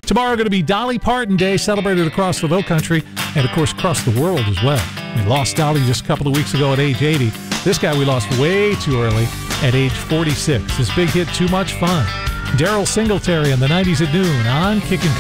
Tomorrow going to be Dolly Parton Day, celebrated across the Low Country and, of course, across the world as well. We lost Dolly just a couple of weeks ago at age 80. This guy we lost way too early at age 46. His big hit, Too Much Fun. Daryl Singletary in the 90s at noon on Kickin'